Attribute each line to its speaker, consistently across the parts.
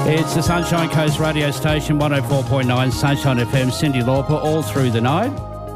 Speaker 1: It's the Sunshine Coast radio station, 104.9 Sunshine FM, Cindy Lauper, all through the night.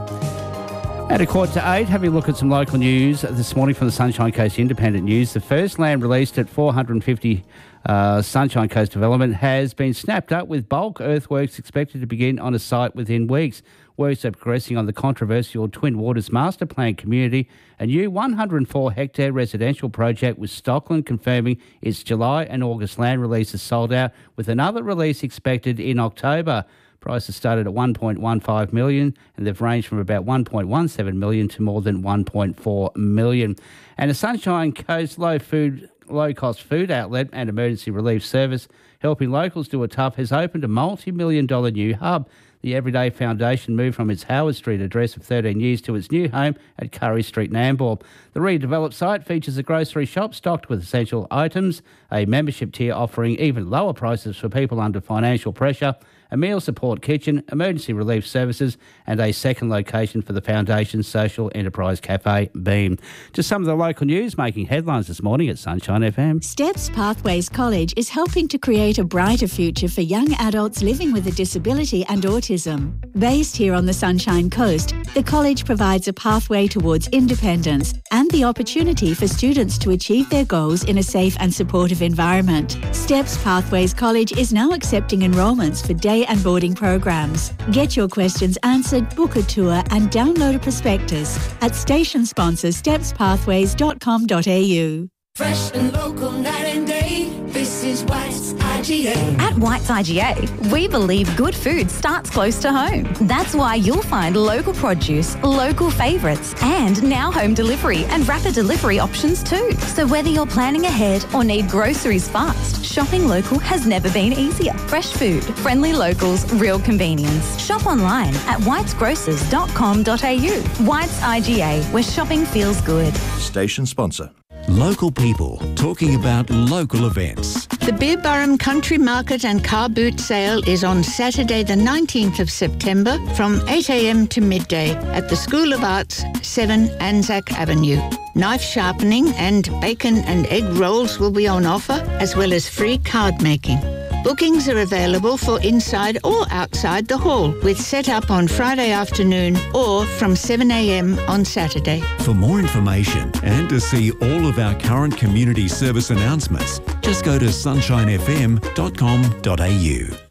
Speaker 1: At 7:15, having a look at some local news this morning from the Sunshine Coast Independent News. The first land released at 450 Sunshine Coast Development has been snapped up, with bulk earthworks expected to begin on a site within weeks. Works are progressing on the controversial Twin Waters Master Plan community, a new 104-hectare residential project, with Stockland confirming its July and August land releases sold out, with another release expected in October. Prices started at $1.15 million, and they've ranged from about $1.17 million to more than $1.4 million. And a Sunshine Coast low-cost food outlet and emergency relief service helping locals do it tough has opened a multi-million-dollar new hub. The Everyday Foundation moved from its Howard Street address of 13 years to its new home at Curry Street, Nambour. The redeveloped site features a grocery shop stocked with essential items, a membership tier offering even lower prices for people under financial pressure, a meal support kitchen, emergency relief services, and a second location for the Foundation's Social Enterprise Cafe, Beam. Just some of the local news making headlines this morning at Sunshine FM.
Speaker 2: Steps Pathways College is helping to create a brighter future for young adults living with a disability and autism. Based here on the Sunshine Coast, the college provides a pathway towards independence and the opportunity for students to achieve their goals in a safe and supportive environment. Steps Pathways College is now accepting enrolments for day and boarding programs. Get your questions answered, book a tour and download a prospectus at station sponsor stepspathways.com.au.
Speaker 3: Fresh and local night and day, this is White's IGA.
Speaker 4: At White's IGA, we believe good food starts close to home. That's why you'll find local produce, local favourites, and now home delivery and rapid delivery options too. So whether you're planning ahead or need groceries fast, shopping local has never been easier. Fresh food, friendly locals, real convenience. Shop online at whitesgrocers.com.au. White's IGA, where shopping feels good.
Speaker 5: Station sponsor.
Speaker 6: Local people talking about local events.
Speaker 7: The Beerburrum Country Market and Car Boot Sale is on Saturday the 19th of September from 8 a.m. to midday at the School of Arts, 7 Anzac Avenue. Knife sharpening and bacon and egg rolls will be on offer, as well as free card making. Bookings are available for inside or outside the hall, with set-up on Friday afternoon or from 7 a.m. on Saturday.
Speaker 6: For more information and to see all of our current community service announcements, just go to sunshinefm.com.au.